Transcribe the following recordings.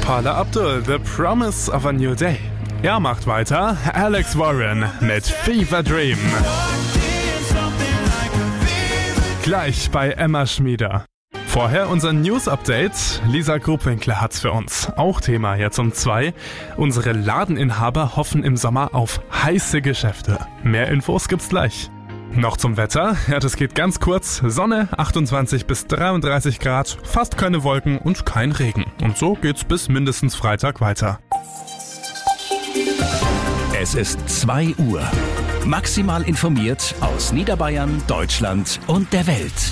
Paula Abdul, The Promise of a New Day. Er macht weiter Alex Warren mit Fever Dream. Gleich bei Emma Schmieder. Vorher unser News-Update. Lisa Grubwinkler hat's für uns. Auch Thema jetzt um 2. Unsere Ladeninhaber hoffen im Sommer auf heiße Geschäfte. Mehr Infos gibt's gleich. Noch zum Wetter. Ja, das geht ganz kurz. Sonne, 28 bis 33 Grad, fast keine Wolken und kein Regen. Und so geht's bis mindestens Freitag weiter. Es ist 2 Uhr. Maximal informiert aus Niederbayern, Deutschland und der Welt.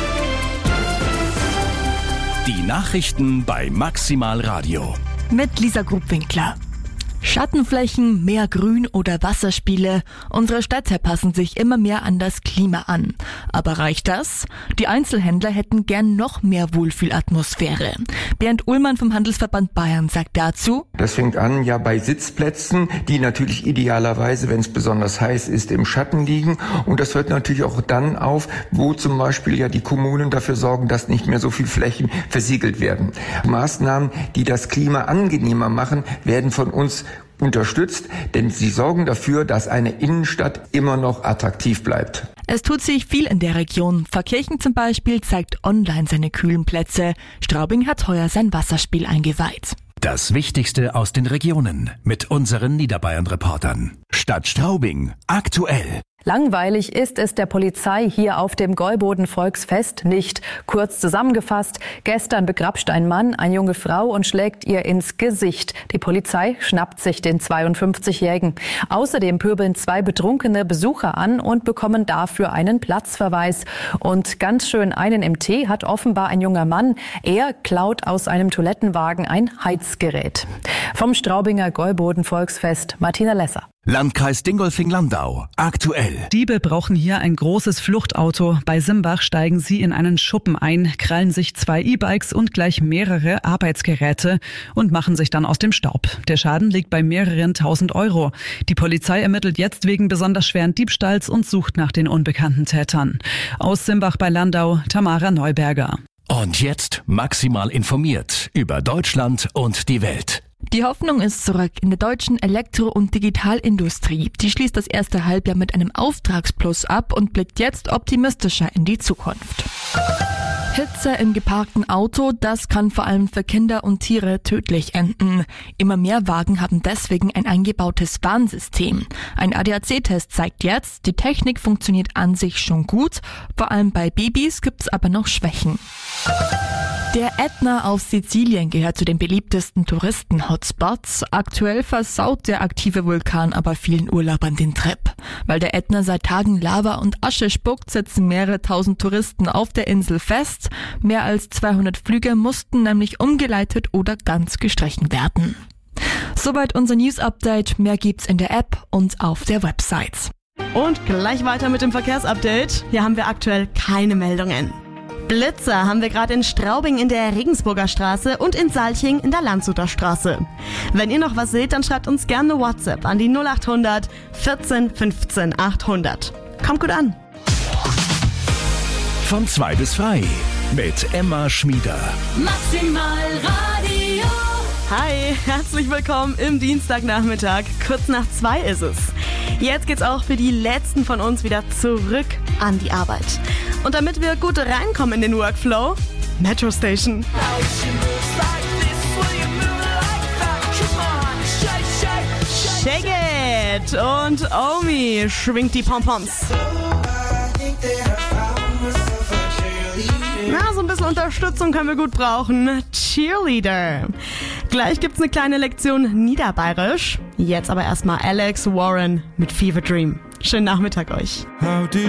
Die Nachrichten bei Maximal Radio. Mit Lisa Grubwinkler. Schattenflächen, mehr Grün oder Wasserspiele. Unsere Städte passen sich immer mehr an das Klima an. Aber reicht das? Die Einzelhändler hätten gern noch mehr Wohlfühlatmosphäre. Bernd Uhlmann vom Handelsverband Bayern sagt dazu: Das fängt an ja bei Sitzplätzen, die natürlich idealerweise, wenn es besonders heiß ist, im Schatten liegen. Und das hört natürlich auch dann auf, wo zum Beispiel ja die Kommunen dafür sorgen, dass nicht mehr so viel Flächen versiegelt werden. Maßnahmen, die das Klima angenehmer machen, werden von uns unterstützt, denn sie sorgen dafür, dass eine Innenstadt immer noch attraktiv bleibt. Es tut sich viel in der Region. Pfarrkirchen zum Beispiel zeigt online seine kühlen Plätze. Straubing hat heuer sein Wasserspiel eingeweiht. Das Wichtigste aus den Regionen mit unseren Niederbayern-Reportern. Stadt Straubing, aktuell. Langweilig ist es der Polizei hier auf dem Gäuboden-Volksfest nicht. Kurz zusammengefasst, gestern begrapscht ein Mann eine junge Frau und schlägt ihr ins Gesicht. Die Polizei schnappt sich den 52-Jährigen. Außerdem pöbeln 2 betrunkene Besucher an und bekommen dafür einen Platzverweis. Und ganz schön einen im Tee hat offenbar ein junger Mann. Er klaut aus einem Toilettenwagen ein Heizgerät. Vom Straubinger Gäuboden-Volksfest, Martina Lesser. Landkreis Dingolfing-Landau, aktuell. Diebe brauchen hier ein großes Fluchtauto. Bei Simbach steigen sie in einen Schuppen ein, krallen sich 2 E-Bikes und gleich mehrere Arbeitsgeräte und machen sich dann aus dem Staub. Der Schaden liegt bei mehreren 1000 Euro. Die Polizei ermittelt jetzt wegen besonders schweren Diebstahls und sucht nach den unbekannten Tätern. Aus Simbach bei Landau, Tamara Neuberger. Und jetzt maximal informiert über Deutschland und die Welt. Die Hoffnung ist zurück in der deutschen Elektro- und Digitalindustrie. Die schließt das erste Halbjahr mit einem Auftragsplus ab und blickt jetzt optimistischer in die Zukunft. Hitze im geparkten Auto, das kann vor allem für Kinder und Tiere tödlich enden. Immer mehr Wagen haben deswegen ein eingebautes Warnsystem. Ein ADAC-Test zeigt jetzt, die Technik funktioniert an sich schon gut. Vor allem bei Babys gibt's aber noch Schwächen. Der Ätna auf Sizilien gehört zu den beliebtesten Touristen-Hotspots. Aktuell versaut der aktive Vulkan aber vielen Urlaubern den Trip. Weil der Ätna seit Tagen Lava und Asche spuckt, sitzen mehrere tausend Touristen auf der Insel fest. Mehr als 200 Flüge mussten nämlich umgeleitet oder ganz gestrichen werden. Soweit unser News-Update. Mehr gibt's in der App und auf der Website. Und gleich weiter mit dem Verkehrsupdate. Hier haben wir aktuell keine Meldungen. Blitzer haben wir gerade in Straubing in der Regensburger Straße und in Salching in der Landshuter Straße. Wenn ihr noch was seht, dann schreibt uns gerne eine WhatsApp an die 0800 14 15 800. Kommt gut an. Von 2 bis frei mit Emma Schmieder. Maximal Radio. Hi, herzlich willkommen im Dienstagnachmittag. Kurz nach 2 ist es. Jetzt geht's auch für die Letzten von uns wieder zurück an die Arbeit. Und damit wir gut reinkommen in den Workflow, Metro Station. Shake it! Und Omi schwingt die Pompons. Na, so ein bisschen Unterstützung können wir gut brauchen. Cheerleader. Gleich gibt's eine kleine Lektion Niederbayerisch. Jetzt aber erstmal Alex Warren mit Fever Dream. Schönen Nachmittag euch.